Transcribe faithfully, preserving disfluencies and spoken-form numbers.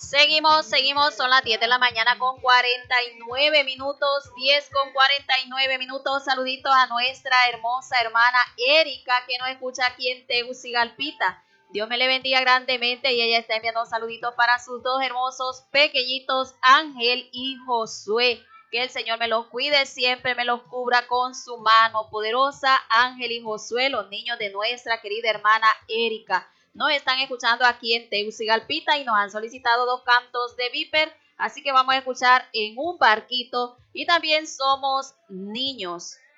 Seguimos, seguimos, son las diez de la mañana con cuarenta y nueve minutos, diez con cuarenta y nueve minutos. Saluditos a nuestra hermosa hermana Erika que nos escucha aquí en Tegucigalpita. Dios me le bendiga grandemente y ella está enviando saluditos para sus dos hermosos pequeñitos, Ángel y Josué. Que el Señor me los cuide siempre, me los cubra con su mano poderosa. Ángel y Josué, los niños de nuestra querida hermana Erika. Nos están escuchando aquí en Tegucigalpita y nos han solicitado dos cantos de Viper, así que vamos a escuchar En un barquito y también Somos niños.